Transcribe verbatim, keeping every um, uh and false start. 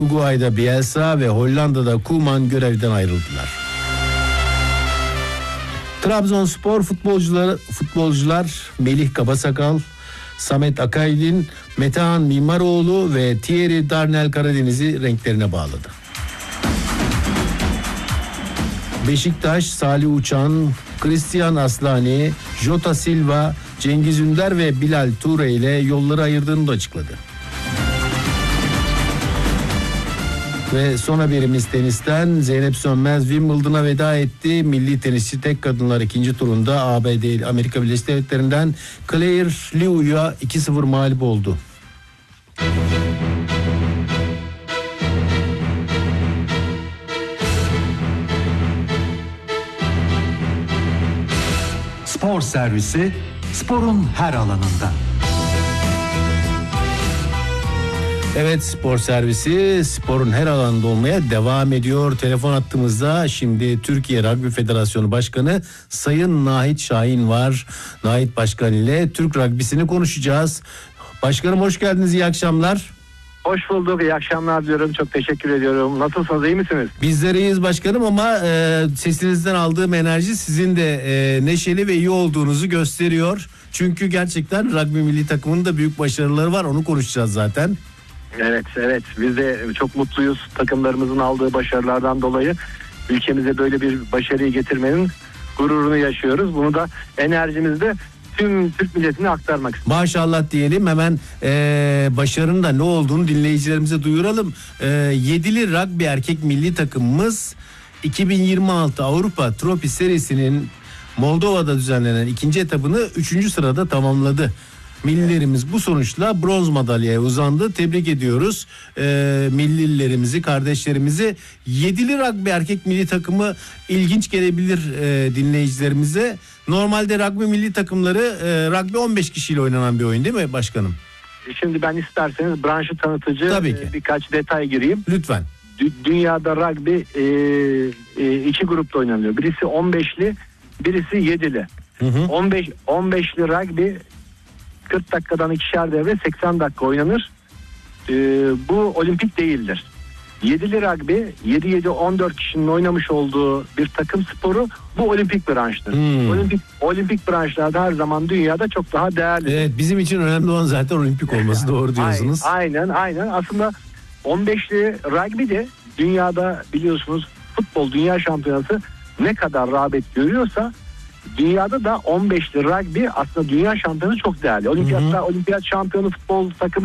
Uruguay'da Bielsa ve Hollanda'da Koeman görevden ayrıldılar. Trabzonspor futbolcuları futbolcular Melih Kabasakal, Samet Akaydın, Metehan Mimaroğlu ve Thierry Darnell Karadeniz'i renklerine bağladı. Beşiktaş, Salih Uçan, Christian Aslani, Jota Silva, Cengiz Ünder ve Bilal Ture ile yolları ayırdığını da açıkladı. Ve son haberimiz tenisten. Zeynep Sönmez Wimbledon'a veda etti. Milli tenisçi tek kadınlar ikinci turunda A B D Amerika Birleşik Devletleri'nden Claire Liu'ya iki sıfır mağlup oldu. Spor servisi, sporun her alanında. Evet, spor servisi sporun her alanında olmaya devam ediyor. Telefon hattımızda şimdi Türkiye Rugby Federasyonu Başkanı Sayın Nahit Şahin var. Nahit Başkan ile Türk Rugby'sini konuşacağız. Başkanım hoş geldiniz, iyi akşamlar. Hoş bulduk, iyi akşamlar diyorum. Çok teşekkür ediyorum. Nasılsınız, iyi misiniz? Bizler iyiyiz başkanım ama e, sesinizden aldığım enerji sizin de e, neşeli ve iyi olduğunuzu gösteriyor. Çünkü gerçekten rugby milli takımının da büyük başarıları var, onu konuşacağız zaten. Evet, evet. Biz de çok mutluyuz takımlarımızın aldığı başarılardan dolayı. Ülkemize böyle bir başarıyı getirmenin gururunu yaşıyoruz. Bunu da enerjimizde tüm Türk milletine aktarmak istiyorum. Maşallah diyelim, hemen e, başarının da ne olduğunu dinleyicilerimize duyuralım. E, yedili rugby erkek milli takımımız iki bin yirmi altı Avrupa Trofi serisinin Moldova'da düzenlenen ikinci etabını üçüncü sırada tamamladı. Millilerimiz bu sonuçla bronz madalyaya uzandı. Tebrik ediyoruz e, millilerimizi, kardeşlerimizi. Yedili rugby erkek milli takımı ilginç gelebilir e, dinleyicilerimize. Normalde rugby milli takımları e, rugby on beş kişiyle oynanan bir oyun değil mi başkanım? Şimdi ben isterseniz branşı tanıtıcı e, birkaç detay gireyim. Lütfen. D- dünyada rugby e, e, iki grupta oynanıyor. Birisi on beşli, birisi yedili. Hı hı. on beş on beşli rugby kırk dakikadan ikişer devre seksen dakika oynanır. Ee, bu olimpik değildir. Yedili rugby yedi yedi on dört kişinin oynamış olduğu bir takım sporu, bu olimpik branştır. Hmm. Olimpik olimpik branşlarda her zaman dünyada çok daha değerli. Evet, bizim için önemli olan zaten olimpik olması, doğru diyorsunuz. Aynen aynen. Aslında on beşli rugby de dünyada biliyorsunuz futbol dünya şampiyonası ne kadar rağbet görüyorsa dünyada da on beşli rugby aslında dünya şampiyonu çok değerli. Olimpiyatlar, olimpiyat şampiyonu futbol takımı